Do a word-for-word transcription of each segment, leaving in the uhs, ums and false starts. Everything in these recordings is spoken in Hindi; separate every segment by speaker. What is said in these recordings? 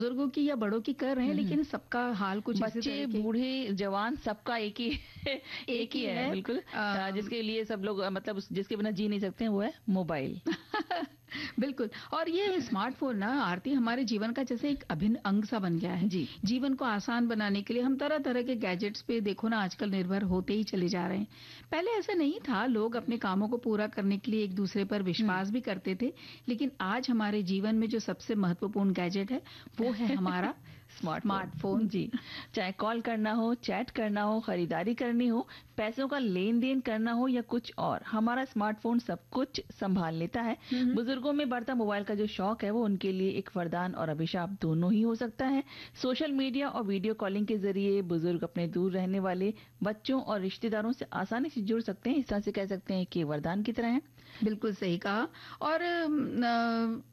Speaker 1: बुजुर्गों की या बड़ों की कर रहे हैं,
Speaker 2: हम्म,
Speaker 1: लेकिन सबका हाल कुछ इसी
Speaker 2: बच्चे
Speaker 1: तरह के
Speaker 2: बूढ़े जवान सबका एक ही एक ही है बिल्कुल। अ,
Speaker 1: अ,
Speaker 2: जिसके लिए सब लोग अ, मतलब उस- जिसके बिना जी नहीं सकते हैं वो है मोबाइल।
Speaker 1: बिल्कुल। और ये स्मार्टफोन ना आरती हमारे जीवन का जैसे एक अभिन्न अंग सा बन गया है।
Speaker 2: जी।
Speaker 1: जीवन को आसान बनाने के लिए हम तरह तरह के गैजेट्स पे देखो ना आजकल निर्भर होते ही चले जा रहे हैं। पहले ऐसा नहीं था, लोग अपने कामों को पूरा करने के लिए एक दूसरे पर
Speaker 2: हम्म।
Speaker 1: विश्वास भी करते थे। लेकिन आज हमारे जीवन में जो सबसे महत्वपूर्ण गैजेट है वो है हमारा
Speaker 2: स्मार्टफोन।
Speaker 1: स्मार्टफोन।
Speaker 2: जी। चाहे कॉल करना हो, चैट करना हो, खरीदारी करनी हो, पैसों का लेन देन करना हो या कुछ और, हमारा स्मार्टफोन सब कुछ संभाल लेता है।
Speaker 1: हम्म।
Speaker 2: बुजुर्गों में बढ़ता मोबाइल का जो शौक है वो उनके लिए एक वरदान और अभिशाप दोनों ही हो सकता है। सोशल मीडिया और वीडियो कॉलिंग के जरिए बुजुर्ग अपने दूर रहने वाले बच्चों और रिश्तेदारों से आसानी से जुड़ सकते हैं। इस तरह से कह सकते हैं कि वरदान की तरह है।
Speaker 1: बिल्कुल सही कहा। और अम, अ,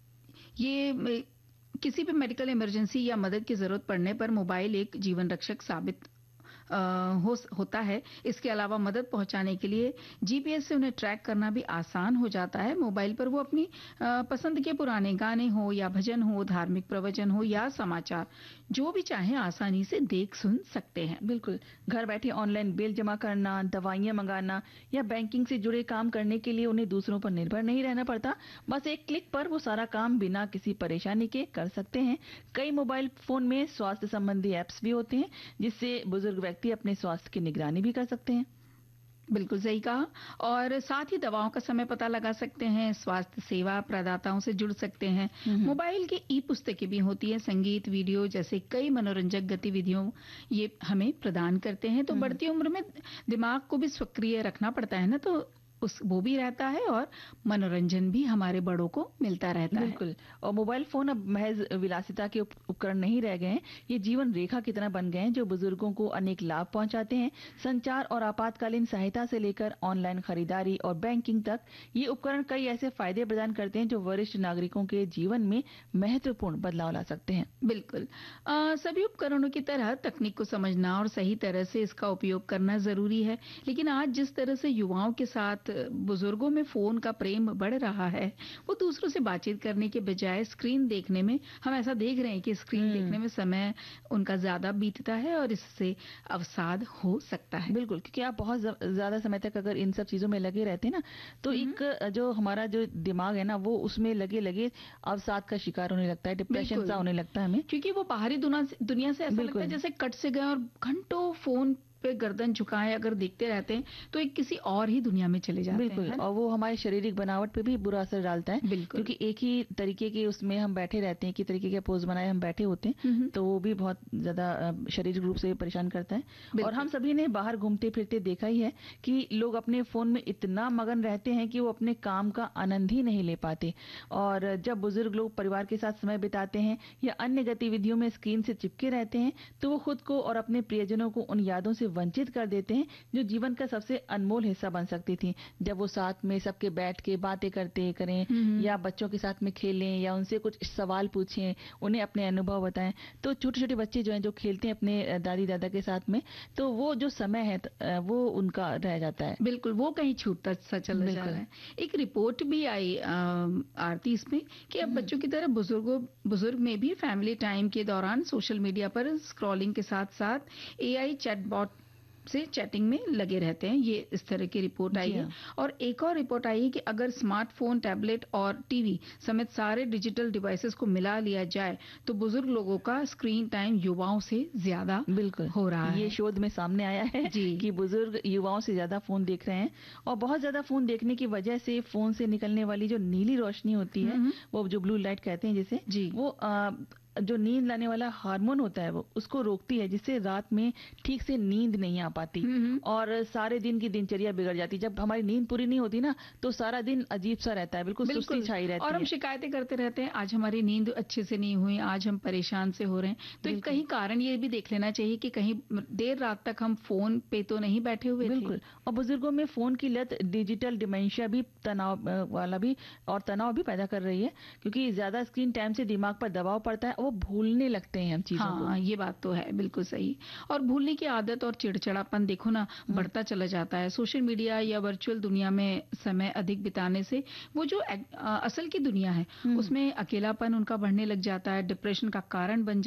Speaker 1: ये किसी भी मेडिकल इमरजेंसी या मदद की जरूरत पड़ने पर मोबाइल एक जीवन रक्षक साबित आ, हो होता है। इसके अलावा मदद पहुंचाने के लिए जीपीएस से उन्हें ट्रैक करना भी आसान हो जाता है। मोबाइल पर वो अपनी आ, पसंद के पुराने गाने हो या भजन हो, धार्मिक प्रवचन हो या समाचार, जो भी चाहे आसानी से देख सुन सकते हैं।
Speaker 2: बिल्कुल। घर बैठे ऑनलाइन बिल जमा करना, दवाइयां मंगाना या बैंकिंग से जुड़े काम करने के लिए उन्हें दूसरों पर निर्भर नहीं रहना पड़ता। बस एक क्लिक पर वो सारा काम बिना किसी परेशानी के कर सकते हैं। कई मोबाइल फोन में स्वास्थ्य संबंधी ऐप्स भी होते हैं जिससे बुजुर्ग व्यक्ति अपने स्वास्थ्य की निगरानी भी कर सकते हैं।
Speaker 1: बिल्कुल सही कहा। और साथ ही दवाओं का समय पता लगा सकते हैं, स्वास्थ्य सेवा प्रदाताओं से जुड़ सकते हैं। मोबाइल की ई पुस्तकें भी होती है, संगीत, वीडियो जैसे कई मनोरंजक गतिविधियों ये हमें प्रदान करते हैं। तो बढ़ती उम्र में दिमाग को भी सक्रिय रखना पड़ता है ना, तो उस वो भी रहता है और मनोरंजन भी हमारे बड़ों को मिलता रहता है।
Speaker 2: बिल्कुल। और मोबाइल फोन अब महज विलासिता के उप, उपकरण नहीं रह गए हैं, ये जीवन रेखा की तरह बन गए हैं जो बुजुर्गों को अनेक लाभ पहुंचाते हैं। संचार और आपातकालीन सहायता से लेकर ऑनलाइन खरीदारी और बैंकिंग तक ये उपकरण कई ऐसे फायदे प्रदान करते हैं जो वरिष्ठ नागरिकों के जीवन में महत्वपूर्ण बदलाव ला सकते हैं।
Speaker 1: बिल्कुल। आ, सभी उपकरणों की तरह तकनीक को समझना और सही तरह से इसका उपयोग करना जरूरी है। लेकिन आज जिस तरह से युवाओं के साथ बुजुर्गों में फोन का प्रेम बढ़ रहा है, वो दूसरों से बातचीत करने के बजाय स्क्रीन देखने में, हम ऐसा देख रहे हैं कि स्क्रीन देखने में समय उनका ज्यादा बीतता है और इससे अवसाद हो सकता है।
Speaker 2: बिल्कुल, क्योंकि आप बहुत ज्यादा समय तक अगर इन सब चीजों में लगे रहते हैं ना, तो एक जो हमारा जो दिमाग है ना वो उसमें लगे लगे अवसाद का शिकार होने लगता है, डिप्रेशन सा होने लगता है हमें।
Speaker 1: क्योंकि वो बाहरी दुनिया से, दुनिया से ऐसा लगता है जैसे कट से गए और घंटों फोन पे गर्दन झुकाए अगर देखते रहते हैं तो एक किसी और ही दुनिया में चले जाते
Speaker 2: बिल्कुल,
Speaker 1: हैं।
Speaker 2: और वो हमारी शारीरिक बनावट पे भी बुरा असर डालता है।
Speaker 1: बिल्कुल।
Speaker 2: क्योंकि एक ही तरीके के उसमें हम बैठे रहते हैं, एक ही तरीके के पोज बनाए हम बैठे होते हैं, तो वो भी बहुत ज्यादा शारीरिक रूप से परेशान करता है। और हम सभी ने बाहर घूमते फिरते देखा ही है कि लोग अपने फोन में इतना मगन रहते हैं कि वो अपने काम का आनंद ही नहीं ले पाते। और जब बुजुर्ग लोग परिवार के साथ समय बिताते हैं या अन्य गतिविधियों में स्क्रीन से चिपके रहते हैं तो वो खुद को और अपने प्रियजनों को उन यादों से वंचित कर देते हैं जो जीवन का सबसे अनमोल हिस्सा बन सकती थी। जब वो साथ में सबके बैठ के बातें करते करें या बच्चों के साथ में खेलें या उनसे कुछ सवाल पूछें, उन्हें अपने अनुभव बताएं, तो छोटे छोटे बच्चे जो हैं जो खेलते हैं अपने दादी दादा के साथ में, तो वो जो समय है वो उनका रह जाता है।
Speaker 1: बिल्कुल, वो कहीं छूटता सा चला जा रहा है। एक रिपोर्ट भी आई आरती इसमें कि अब बच्चों की तरह बुजुर्गों बुजुर्ग में भी फैमिली टाइम के दौरान सोशल मीडिया पर स्क्रॉलिंग के साथ साथ एआई चैटबॉट से चैटिंग में लगे रहते हैं। ये इस तरह की रिपोर्ट आई है। और एक और रिपोर्ट आई है कि अगर स्मार्टफोन, टैबलेट और टीवी समेत सारे डिजिटल डिवाइसेस को मिला लिया जाए तो बुजुर्ग लोगों का स्क्रीन टाइम युवाओं से ज्यादा
Speaker 2: बिल्कुल
Speaker 1: हो रहा है।
Speaker 2: ये शोध में सामने आया है कि बुजुर्ग युवाओं से ज्यादा फोन देख रहे हैं। और बहुत ज्यादा फोन देखने की वजह से फोन से निकलने वाली जो नीली रोशनी होती है, वो जो ब्लू लाइट कहते हैं जिसे, वो आ, जो नींद लाने वाला हार्मोन होता है वो उसको रोकती है, जिससे रात में ठीक से नींद नहीं आ पाती और सारे दिन की दिनचर्या बिगड़ जाती। जब हमारी नींद पूरी नहीं होती ना तो सारा दिन अजीब सा रहता है, बिल्कुल सुस्ती छाई रहती है
Speaker 1: और हम शिकायतें करते रहते हैं, आज हमारी नींद अच्छे से नहीं हुई, आज हम परेशान से हो रहे हैं। तो कहीं कारण ये भी देख लेना चाहिए कि कहीं देर रात तक हम फोन पे तो नहीं बैठे हुए।
Speaker 2: बिल्कुल। और बुजुर्गों में फोन की लत डिजिटल डिमेंशिया भी, तनाव वाला भी और तनाव भी पैदा कर रही है, क्योंकि ज्यादा स्क्रीन टाइम से दिमाग पर दबाव पड़ता है। वो भूलने लगते हैं हम चीजों को।
Speaker 1: हाँ, ये बात तो है, बिल्कुल सही। और भूलने की आदत और चिड़चिड़ापन देखो ना बढ़ता चला जाता है। सोशल मीडिया या वर्चुअल दुनिया में समय अधिक बिताने से वो जो एक- अ, असल की दुनिया है उसमें अकेलापन उनका बढ़ने लग जाता है, डिप्रेशन का कारण बन